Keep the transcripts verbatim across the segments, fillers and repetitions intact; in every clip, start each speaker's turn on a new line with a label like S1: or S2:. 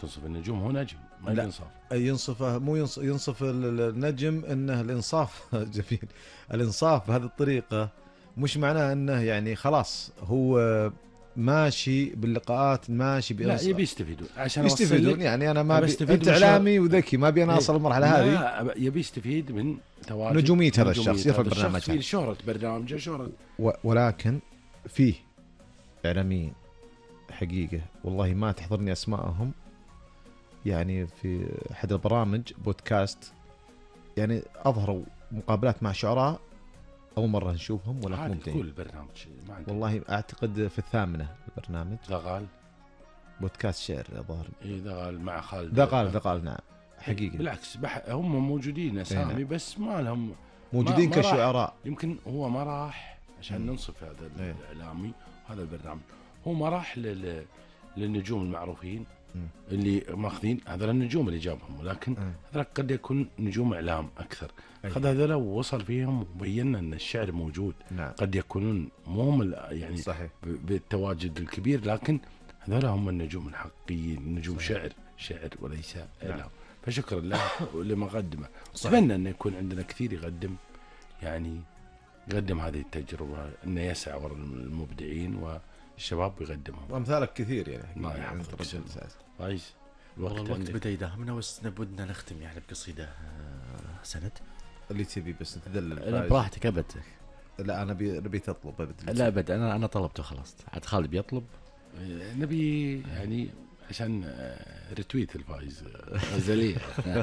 S1: تنصف النجوم، هو نجم ما
S2: لا.
S1: ينصف.
S2: ينصفه مو ينصف, ينصف النجم انه الانصاف جميل. الانصاف بهذه الطريقه مش معناه انه يعني خلاص هو ماشي باللقاءات ماشي
S1: لا
S2: بإنصاف.
S1: يبي يستفيدون عشان
S2: يستفيدون يعني انا ما بي... انت
S1: من
S2: اعلامي وذكي ما بي انا
S1: إيه.
S2: اوصل المرحله هذه.
S1: لا يبي يستفيد من تواجد
S2: نجومية هذا
S1: نجومية
S2: الشخص يرفع
S1: هذا
S2: البرنامج
S1: الشخص في شهرة برنامجه شهرة.
S2: و... ولكن فيه اعلاميين حقيقه والله ما تحضرني اسمائهم، يعني في احد البرامج بودكاست يعني اظهروا مقابلات مع شعراء اول مره نشوفهم ولا ممتعين.
S1: كل برنامج ما عندي.
S2: والله اعتقد في الثامنه البرنامج
S1: ذغال
S2: بودكاست شعر ظهر.
S1: اي ذغال مع خالد.
S2: ذغال ذغال نعم حقيقي.
S1: بالعكس بح... هم موجودين اسامي
S2: نعم.
S1: بس ما لهم
S2: موجودين
S1: ما... ما
S2: كشعراء.
S1: يمكن هو ما راح عشان
S2: مم.
S1: ننصف هذا
S2: ايه.
S1: الاعلامي هذا البرنامج. هو ما راح لل... للنجوم المعروفين
S2: مم.
S1: اللي ماخذين هذول النجوم اللي جابهم، ولكن هذول قد يكون نجوم اعلام اكثر. خذ هذول ووصل فيهم وبينا ان الشعر موجود.
S2: نعم.
S1: قد يكونون مو هم يعني
S2: صحيح.
S1: بالتواجد الكبير، لكن هذول هم النجوم الحقيقيين، نجوم
S2: صحيح.
S1: شعر شعر وليس اعلام.
S2: نعم.
S1: فشكرا له لما قدمه. اتمنى انه يكون عندنا كثير يقدم يعني يقدم هذه التجربه، انه يسعى وراء المبدعين والشباب يقدمهم.
S2: وامثالك كثير يعني.
S1: الله يحفظك. كويس.
S3: والله الوقت بدا يداهمنا ودنا نختم يعني بقصيده سند
S2: اللي تبي بس تدلل.
S3: لا براحتك ابد.
S2: لا انا ابي تطلب ابد.
S3: لا ابد انا انا طلبته خلاص. عاد خالد بيطلب.
S1: نبي يعني عشان ريتويت الفايز غزاليه.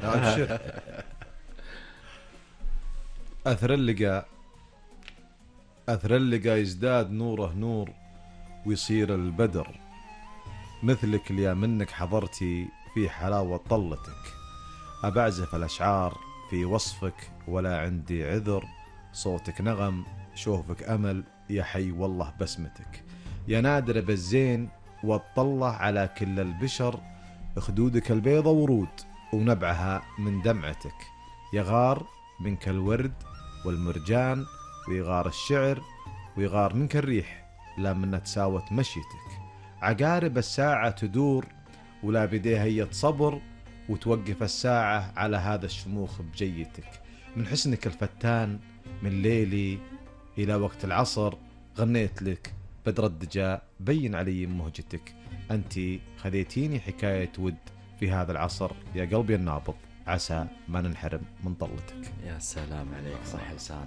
S2: اثر اللقاء اثر اللقاء يزداد نوره نور ويصير البدر، مثلك اللي منك حضرتي في حلاوة طلتك. أبعزف الأشعار في وصفك ولا عندي عذر، صوتك نغم شوفك أمل يا حي والله بسمتك. يا نادر بالزين واطلع على كل البشر، خدودك البيضة ورود ونبعها من دمعتك. يغار منك الورد والمرجان ويغار الشعر ويغار منك الريح لا منها تساوت مشيتك. عقارب الساعة تدور ولا بديها يتصبر، وتوقف الساعة على هذا الشموخ بجيتك. من حسنك الفتان من ليلي إلى وقت العصر، غنيت لك بدر الدجا بين علي مهجتك. أنت خذيتيني حكاية ود في هذا العصر يا قلبي النابض، عسى ما ننحرم من طلتك.
S3: يا سلام عليك صح لسانك.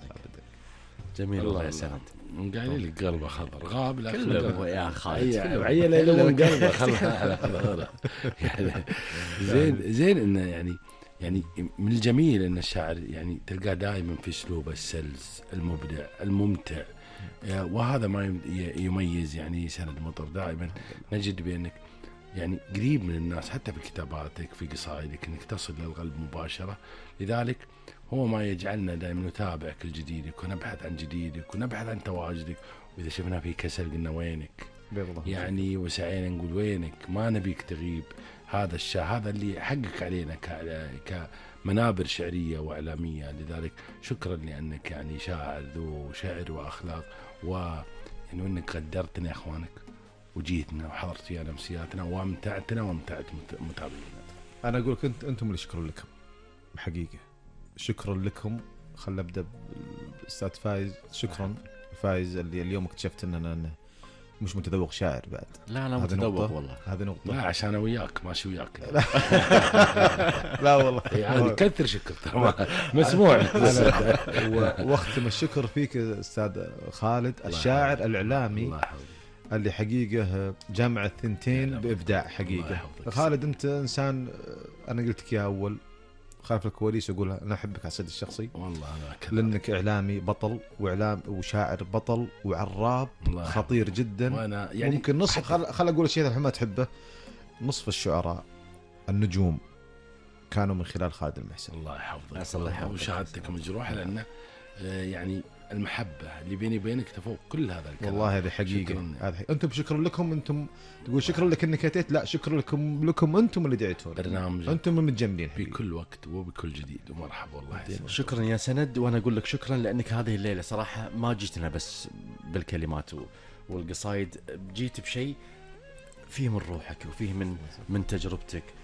S3: جميل والله يا سند.
S1: قايل لك قلبه خضر غاب لا
S3: كله يا خالد
S1: عيله يلون قلبه خضر. يعني زين زين انه يعني يعني من الجميل ان الشاعر يعني تلقاه دائما في اسلوبه السلس المبدع الممتع، وهذا ما يميز يعني سند مطر. دائما نجد بانك يعني قريب من الناس حتى في كتاباتك في قصائدك، انك تصل للقلب مباشره. لذلك هو ما يجعلنا دائما نتابعك الجديدك ونبحث عن جديدك ونبحث عن تواجدك، واذا شفنا في كسل قلنا وينك يعني، وسعينا نقول وينك، ما نبيك تغيب. هذا الشيء هذا اللي حقك علينا كمنابر شعريه واعلاميه. لذلك شكرا لانك يعني شاعر ذو شعر واخلاق، ويعني انك قدرتنا يا اخوانك وجيتنا وحضرت ويانا امسياتنا وامتعتنا وامتعت متابعينا.
S2: انا اقول لك انت انتم اللي شكرا لكم بحقيقه. شكرا لكم. خل ابدا بالاستاذ فايز. شكرا فايز اللي اليوم اكتشفت ان انا مش متذوق شاعر بعد.
S3: لا انا متذوق والله.
S2: هذه نقطه.
S1: لا عشان انا وياك ماشي وياك.
S2: لا والله
S1: يعني كثر شكر مسموع.
S2: واختم الشكر فيك استاذ خالد الشاعر الاعلامي اللي حقيقه جمع الثنتين بابداع حقيقه. خالد انت انسان انا قلت لك يا اول خلف الكواليس اقول انا احبك على الصعيد الشخصي
S1: والله انا
S2: لانك اعلامي بطل واعلام وشاعر بطل وعراب خطير جدا.
S1: وانا يعني
S2: ممكن نصف خل, خل اقول الشيء اللي ما تحبه، نصف الشعراء النجوم كانوا من خلال خالد المحسن.
S1: الله يحفظك. الله يحفظك. وشهادتك مجروحه لانه يعني المحبه اللي بيني وبينك تفوق كل هذا الكلام.
S2: والله هذه حقيقه. هذا حقيقة. انتم شكرا لكم. انتم تقول شكرا لك انك اتيت، لا شكرا لكم لكم انتم اللي دعيتونا.
S1: برنامج
S2: انتم المتجملين
S1: بكل وقت وبكل جديد. ومرحبا والله يسلمك.
S3: شكرا يا سند. وانا اقول لك شكرا لانك هذه الليله صراحه ما جيتنا بس بالكلمات والقصايد، جيت بشيء فيه من روحك وفيه من من تجربتك